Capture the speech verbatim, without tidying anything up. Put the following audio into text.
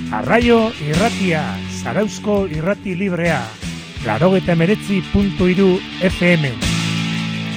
Arraio irratia, Zarauzko irrati librea, laurogeita hemeretzi puntu hiru F M.